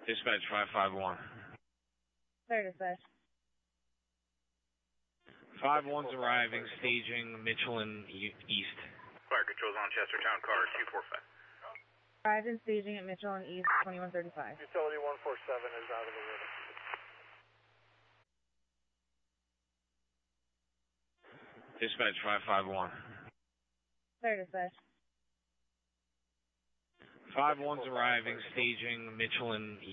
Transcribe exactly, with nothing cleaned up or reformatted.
Dispatch five five one. Clear dispatch. five one's arriving, staging Mitchell and e- East. Fire control's on Chestertown, car two four five. Arrived and staging at Mitchell and East, twenty-one thirty-five. Utility one four seven is out of the river. Dispatch five five one. Clear dispatch. five one's arriving, staging Mitchell and